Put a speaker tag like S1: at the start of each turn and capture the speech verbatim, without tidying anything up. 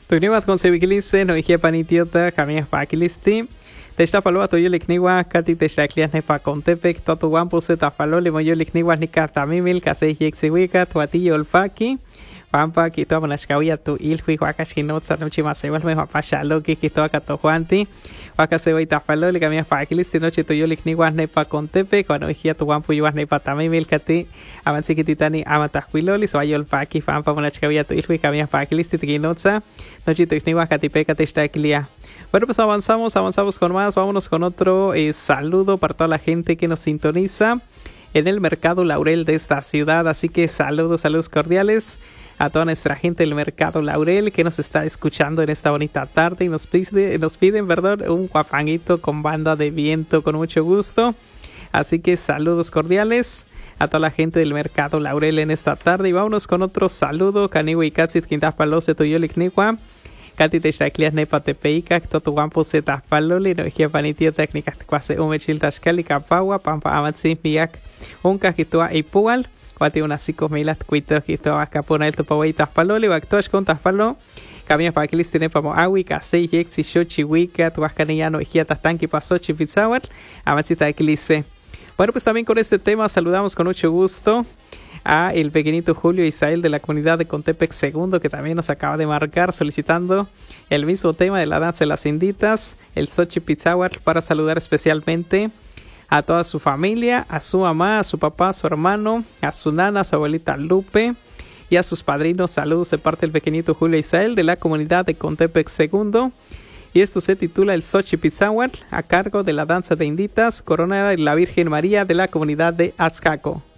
S1: Tukniwat con sevikilise no hije panitiota camia pakilisti. Techapaloa toyo likniwa kati techaklias nepa contepec totu wampu se tafalo le moyo likniwa ni kartamimil kase yexiwika tuatillo olfaki. Pampa kito manashkawia tu ilhui wakashinotsa no chimasewal me papashalo ki kito akatohuanti. Wakasewa tafalo le camia pakilisti noche toyo likniwa nepa contepec cuando hija tu wampu yuas nepa tamimil kati avansi kititani amatahwiloli so ayol paki pampa manashkawia tu ilhui camia pakilisti tikinotsa noche tu ikniwa katipeca techaklia. Bueno, pues avanzamos, avanzamos con más. Vámonos con otro eh, saludo para toda la gente que nos sintoniza en el Mercado Laurel de esta ciudad. Así que saludos, saludos cordiales a toda nuestra gente del Mercado Laurel que nos está escuchando en esta bonita tarde y nos, pide, nos piden, perdón, un guapanguito con banda de viento con mucho gusto. Así que saludos cordiales a toda la gente del Mercado Laurel en esta tarde. Y vámonos con otro saludo. Caniwe y Katsit Quintapalose Tuyolikniwa. Kati techaklias nepa tepeica, toto wampo se tafaloli, no hija panitio técnicas cuase umechil tashkali kapawa, pampa amatsi miak, un kajitua ipual, cuati una cinco milat cuito jitua acapona el topawai tafaloli, waktosh con tafalo, camia paquilis tiene pamo awi, kasei yexi shochi wika, tuascanillano hija tastanki pasochi pizzawat, amatsi taquilise. Bueno, pues también con este tema saludamos con mucho gusto a el pequeñito Julio Isael de la comunidad de Contepec segundo, que también nos acaba de marcar solicitando el mismo tema de la danza de las inditas, el Xochi Pizzawatl, para saludar especialmente a toda su familia, a su mamá, a su papá, a su hermano, a su nana, a su abuelita Lupe y a sus padrinos. Saludos de parte del pequeñito Julio Isael de la comunidad de Contepec segundo. Y esto se titula el Xochi Pizzawatl, a cargo de la danza de inditas, coronada de la Virgen María de la comunidad de Azcaco.